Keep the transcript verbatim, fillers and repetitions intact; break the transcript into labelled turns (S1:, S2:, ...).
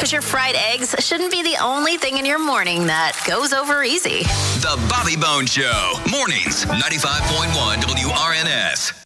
S1: because your fried eggs shouldn't be the only thing in your morning that goes over easy.
S2: The Bobby Bones Show, mornings, ninety-five point one W R N S.